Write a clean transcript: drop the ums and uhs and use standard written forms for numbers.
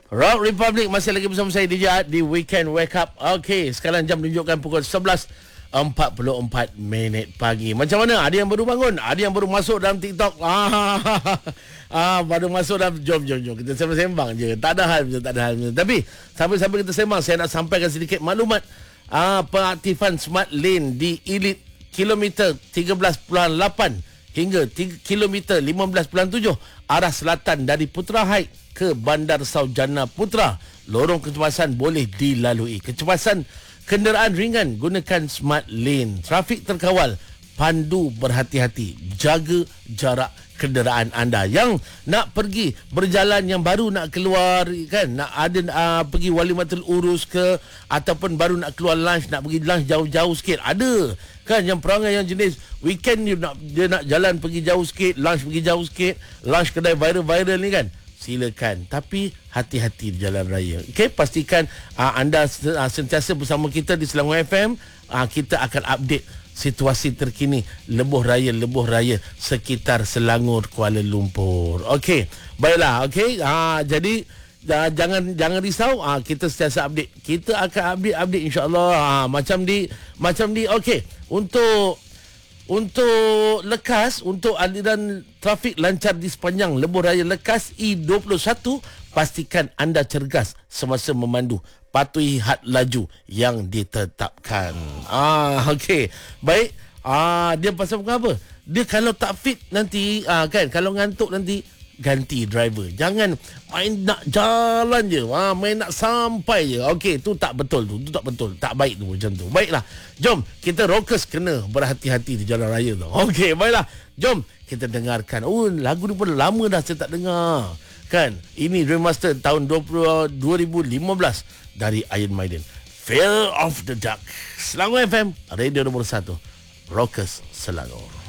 Rock Republic masih lagi bersama saya DJ Ad di Weekend Wake Up. Okey, sekarang jam menunjukkan pukul 11.44 minit pagi. Macam mana? Ada yang baru bangun? Ada yang baru masuk dalam TikTok? Baru masuk dalam jom. Kita sembang je. Tak ada hal macam. Tapi sambil kita sembang, saya nak sampaikan sedikit maklumat pengaktifan Smart Lane di Elite kilometer 13.8 hingga kilometer 15.7 arah selatan dari Putra Heights ke Bandar Saujana Putra. Lorong kecemasan boleh dilalui. Kecemasan kenderaan ringan gunakan Smart Lane. Trafik terkawal. Pandu berhati-hati. Jaga jarak kenderaan anda. Yang nak pergi berjalan, yang baru nak keluar kan, nak ada pergi Wali Matul Urus ke, ataupun baru nak keluar lunch, nak pergi lunch jauh-jauh sikit, ada kan yang perangai yang jenis weekend dia nak jalan pergi jauh sikit, lunch pergi jauh sikit, lunch kedai viral ni kan, silakan, tapi hati-hati di jalan raya. Okey, pastikan anda sentiasa bersama kita di Selangor FM. Kita akan update situasi terkini lebuh raya sekitar Selangor, Kuala Lumpur. Okey, baiklah. Okey, jadi jangan risau, kita sentiasa update. Kita akan update insya-Allah. Macam di okey, untuk lekas, untuk aliran trafik lancar di sepanjang lebuh raya lekas E21, pastikan anda cergas semasa memandu. Patuhi had laju yang ditetapkan. Okey. Baik. Dia pasal apa? Dia kalau tak fit nanti, kan, kalau ngantuk nanti ganti driver. Jangan main nak jalan je, main nak sampai je. Okey, tu tak betul tu. Tu tak betul. Tak baik tu macam tu. Baiklah. Jom kita rockers kena berhati-hati di jalan raya tu. Okey, baiklah. Jom kita dengarkan. Lagu ni pun lama dah saya tak dengar. Kan? Ini remaster tahun 2015 dari Iron Maiden. Fear of the Dark. Selangor FM, radio nombor 1. Rockers Selangor.